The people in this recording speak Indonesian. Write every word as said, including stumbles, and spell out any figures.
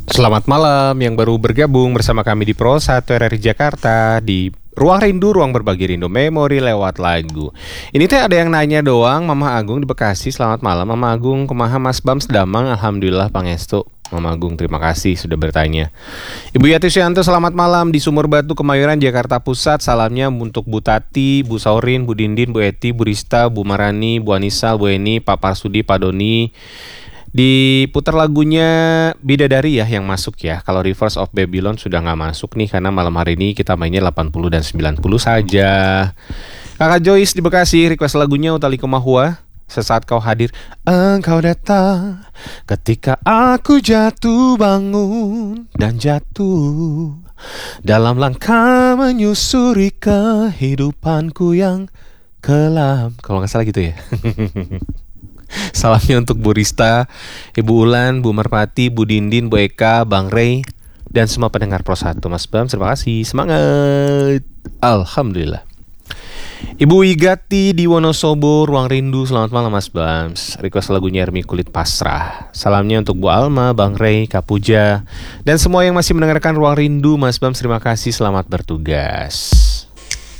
Selamat malam yang baru bergabung bersama kami di Pro satu R R I Jakarta di Ruang Rindu, ruang berbagi rindu memori lewat lagu. Ini teh ada yang nanya doang, Mama Agung di Bekasi. Selamat malam Mama Agung, kumaha Mas Bams Damang, alhamdulillah pangestu. Mama Agung terima kasih sudah bertanya. Ibu Yati Suyanto selamat malam di Sumur Batu Kemayoran Jakarta Pusat. Salamnya untuk Bu Tati, Bu Saurin, Bu Dindin, Bu Eti, Bu Rista, Bu Marani, Bu Anissa, Bu Eni, Pak Parsudi, Pak Doni. Diputar lagunya Bidadari ya yang masuk ya. Kalau Rivers of Babylon sudah nggak masuk nih karena malam hari ini kita mainnya delapan puluh dan sembilan puluh saja. Kakak Joyce di Bekasi request lagunya Utali Kemahua. Sesaat kau hadir, engkau datang ketika aku jatuh bangun dan jatuh dalam langkah menyusuri kehidupanku yang kelam. Kalau nggak salah gitu ya. Salamnya untuk Bu Rista, Ibu Ulan, Bu Merpati, Bu Dindin, Bu Eka, Bang Rey, dan semua pendengar Pro satu. Mas Bam, terima kasih. Semangat. Alhamdulillah. Ibu Wigati di Wonosobo, Ruang Rindu. Selamat malam Mas Bams. Request lagunya Ermi Kulit Pasrah. Salamnya untuk Bu Alma, Bang Rey, Kak Puja, dan semua yang masih mendengarkan Ruang Rindu. Mas Bams, terima kasih. Selamat bertugas.